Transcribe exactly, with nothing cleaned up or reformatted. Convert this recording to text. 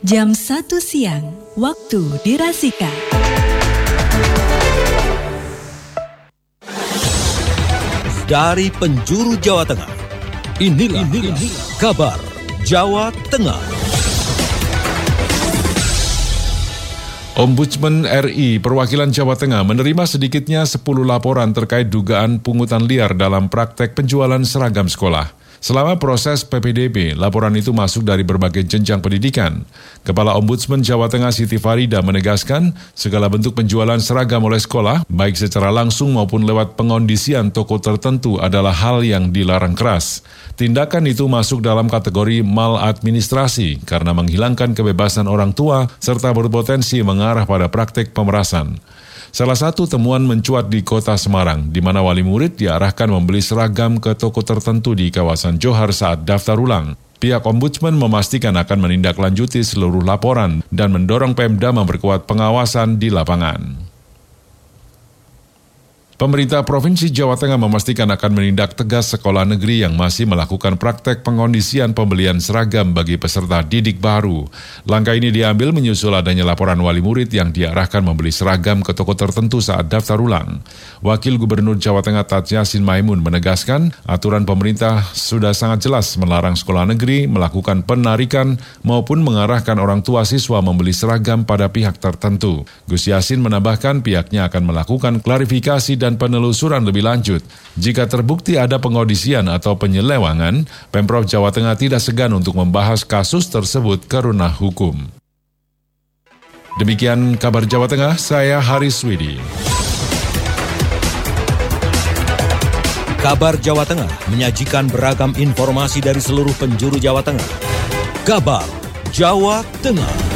jam satu siang, waktu di Rasika. Dari penjuru Jawa Tengah, inilah, inilah kabar Jawa Tengah. Ombudsman R I Perwakilan Jawa Tengah menerima sedikitnya sepuluh laporan terkait dugaan pungutan liar dalam praktek penjualan seragam sekolah. Selama proses P P D B, laporan itu masuk dari berbagai jenjang pendidikan. Kepala Ombudsman Jawa Tengah Siti Farida menegaskan, segala bentuk penjualan seragam oleh sekolah, baik secara langsung maupun lewat pengondisian toko tertentu adalah hal yang dilarang keras. Tindakan itu masuk dalam kategori maladministrasi karena menghilangkan kebebasan orang tua serta berpotensi mengarah pada praktek pemerasan. Salah satu temuan mencuat di kota Semarang, di mana wali murid diarahkan membeli seragam ke toko tertentu di kawasan Johar saat daftar ulang. Pihak Ombudsman memastikan akan menindaklanjuti seluruh laporan dan mendorong Pemda memperkuat pengawasan di lapangan. Pemerintah Provinsi Jawa Tengah memastikan akan menindak tegas sekolah negeri yang masih melakukan praktek pengondisian pembelian seragam bagi peserta didik baru. Langkah ini diambil menyusul adanya laporan wali murid yang diarahkan membeli seragam ke toko tertentu saat daftar ulang. Wakil Gubernur Jawa Tengah Tat Yassin Maimun menegaskan, aturan pemerintah sudah sangat jelas melarang sekolah negeri melakukan penarikan maupun mengarahkan orang tua siswa membeli seragam pada pihak tertentu. Gus Yassin menambahkan pihaknya akan melakukan klarifikasi dan dan penelusuran lebih lanjut. Jika terbukti ada pengondisian atau penyelewangan, Pemprov Jawa Tengah tidak segan untuk membahas kasus tersebut ke ranah hukum. Demikian kabar Jawa Tengah, saya Haris Widi. Kabar Jawa Tengah menyajikan beragam informasi dari seluruh penjuru Jawa Tengah. Kabar Jawa Tengah.